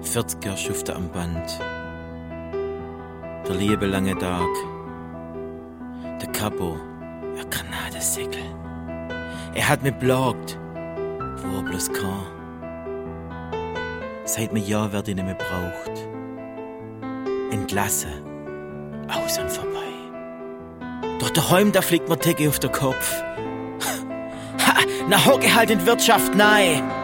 40er schufte am Band. Der liebe lange Tag. Der Capo, ein Granatensegel. Er hat mich plagt, wo er bloß kann. Seit mir Jahr werd ich nicht mehr braucht. Entlassen, aus und vorbei. Doch daheim, da fliegt mir Decke auf den Kopf. Ha, na hocke halt in die Wirtschaft, nein.